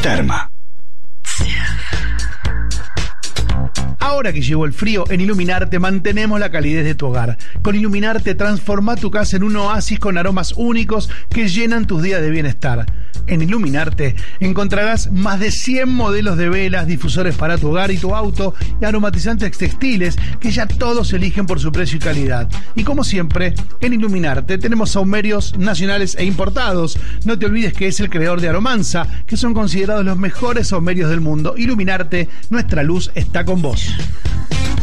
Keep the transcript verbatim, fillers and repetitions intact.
Terma. Ahora que llegó el frío, en Iluminarte mantenemos la calidez de tu hogar. Con Iluminarte transforma tu casa en un oasis con aromas únicos que llenan tus días de bienestar. En Iluminarte encontrarás más de cien modelos de velas, difusores para tu hogar y tu auto y aromatizantes textiles que ya todos eligen por su precio y calidad. Y como siempre, en Iluminarte tenemos saumerios nacionales e importados. No te olvides que es el creador de Aromanza, que son considerados los mejores saumerios del mundo. Iluminarte, nuestra luz está con vos.